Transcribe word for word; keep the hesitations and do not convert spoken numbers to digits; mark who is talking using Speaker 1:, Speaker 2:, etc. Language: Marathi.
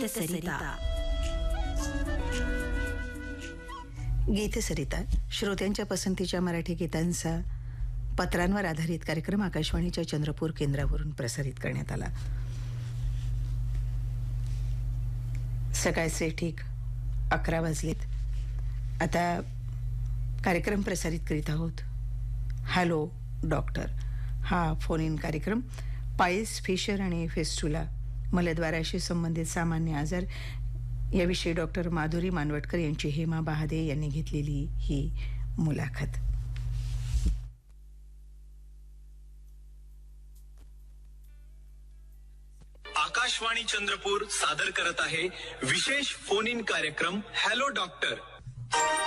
Speaker 1: सरिता.
Speaker 2: गीत सरिता श्रोत्यांच्या पसंतीच्या मराठी गीतांचा पत्रांवर आधारित कार्यक्रम आकाशवाणीच्या चंद्रपूर केंद्रावरून प्रसारित करण्यात आला. सकाळचे ठीक अकरा वाजलेत. आता कार्यक्रम प्रसारित करीत आहोत. हॅलो डॉक्टर हा फोन इन कार्यक्रम पाईल्स, फिशर आणि फेस्टुला मलद्वाराशी संबंधित सामान्य आजार याविषयी डॉक्टर माधुरी मानवटकर यांची हेमा बहादे यांनी घेतलेली ही मुलाखत.
Speaker 3: आकाशवाणी चंद्रपूर सादर करत आहे विशेष फोन इन कार्यक्रम हॅलो डॉक्टर.